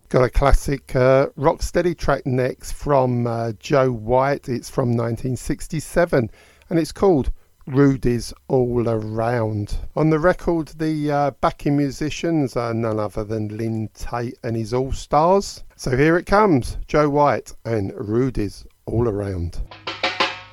Got a classic rocksteady track next from Joe White. It's from 1967 and it's called Rudy's All Around. On the record, the backing musicians are none other than Lynn Tate and his All Stars. So here it comes, Joe White and Rudy's All Around.